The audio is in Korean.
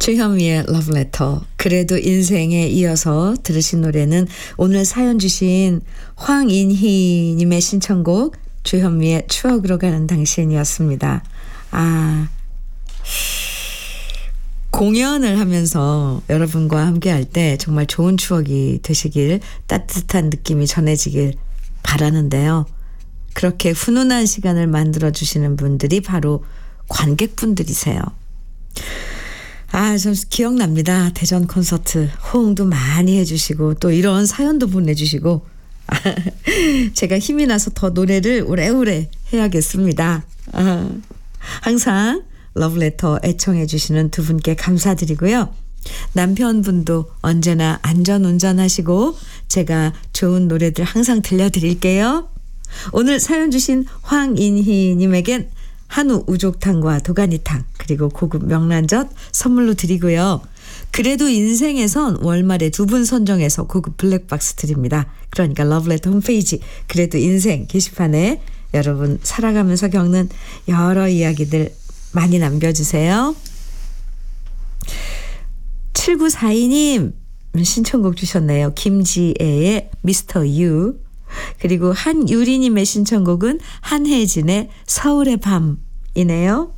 주현미의 러브레터. 그래도 인생에 이어서 들으신 노래는 오늘 사연 주신 황인희님의 신청곡 주현미의 추억으로 가는 당신이었습니다. 공연을 하면서 여러분과 함께 할 때 정말 좋은 추억이 되시길, 따뜻한 느낌이 전해지길 바라는데요. 그렇게 훈훈한 시간을 만들어주시는 분들이 바로 관객분들이세요. 전 기억납니다. 대전 콘서트 호응도 많이 해주시고 또 이런 사연도 보내주시고 제가 힘이 나서 더 노래를 오래오래 해야겠습니다. 항상 러브레터 애청해 주시는 두 분께 감사드리고요. 남편분도 언제나 안전운전하시고 제가 좋은 노래들 항상 들려드릴게요. 오늘 사연 주신 황인희님에겐 한우 우족탕과 도가니탕 그리고 고급 명란젓 선물로 드리고요. 그래도 인생에선 월말에 두 분 선정해서 고급 블랙박스 드립니다. 그러니까 러브레터 홈페이지 그래도 인생 게시판에 여러분 살아가면서 겪는 여러 이야기들 많이 남겨주세요. 7942님 신청곡 주셨네요. 김지애의 미스터 유. 그리고 한유리님의 신청곡은 한혜진의 서울의 밤이네요.